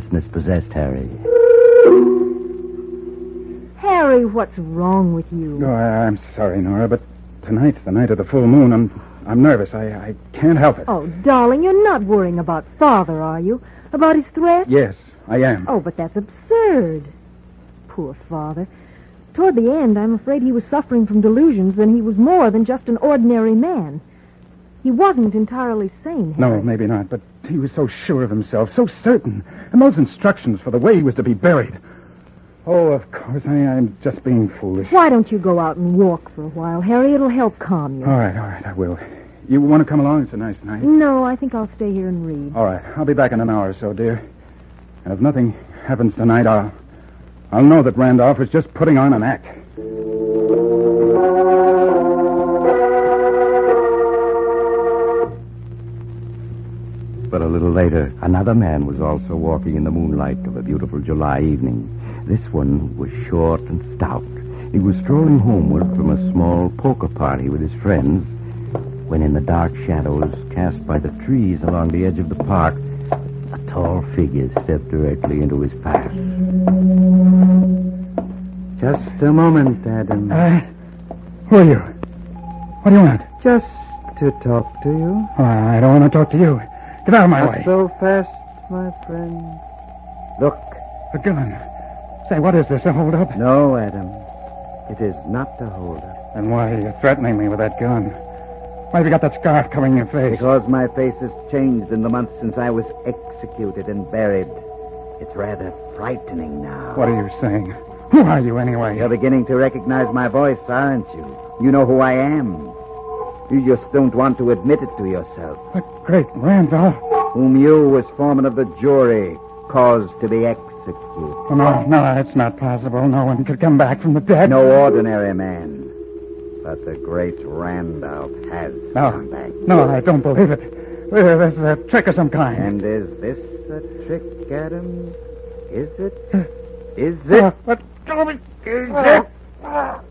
tenseness possessed Harry. Harry, what's wrong with you? Oh, I'm sorry, Nora, but tonight's the night of the full moon. I'm nervous. I can't help it. Oh, darling, you're not worrying about Father, are you? About his threat? Yes, I am. Oh, but that's absurd. Poor Father. Toward the end, I'm afraid he was suffering from delusions, then he was more than just an ordinary man. He wasn't entirely sane, Harry. No, maybe not, but he was so sure of himself, so certain. And those instructions for the way he was to be buried. Oh, of course, I'm just being foolish. Why don't you go out and walk for a while, Harry? It'll help calm you. All right, I will. You want to come along? It's a nice night. No, I think I'll stay here and read. All right, I'll be back in an hour or so, dear. And if nothing happens tonight, I'll know that Randolph was just putting on an act. But a little later, another man was also walking in the moonlight of a beautiful July evening. This one was short and stout. He was strolling homeward from a small poker party with his friends when in the dark shadows cast by the trees along the edge of the park, a tall figure stepped directly into his path. Just a moment, Adam. Who are you? What do you want? Just to talk to you. I don't want to talk to you. Get out of my way. Not so fast, my friend. Look. A gun. Say, what is this, a hold-up? No, Adams. It is not a hold-up. Then why are you threatening me with that gun? Why have you got that scarf covering your face? Because my face has changed in the months since I was executed and buried. It's rather frightening now. What are you saying? Who are you, anyway? You're beginning to recognize my voice, aren't you? You know who I am. You just don't want to admit it to yourself. The great Randolph. Whom you, as foreman of the jury, caused to be executed. Oh, no, it's not possible. No one could come back from the dead. No ordinary man. But the great Randolph has come back. No, I don't believe it. This is a trick of some kind. And is this a trick, Adams? Is it? Is it? Let go of me. Is it?